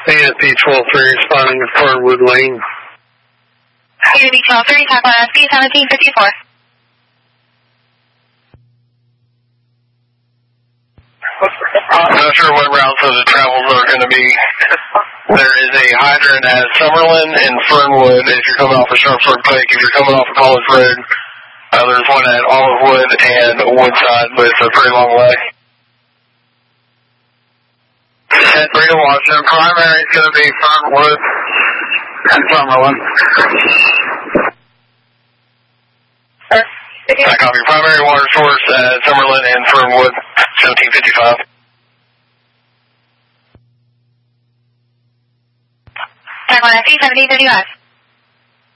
ASP 12-3 responding to Fernwood Lane. ASP 12-3, tap on SB 1754. I'm not sure what routes of the travels are going to be. There is a hydrant at Summerlin and Fernwood if you're coming off of Sharpsburg Pike. If you're coming off of College Road, there's one at Olivewood and Woodside, but it's a pretty long way. 10-3 to Washington. Primary is going to be Fernwood and Summerlin. I copy. Primary water source at Summerlin and Fernwood, 1755. Tap on SB 1755.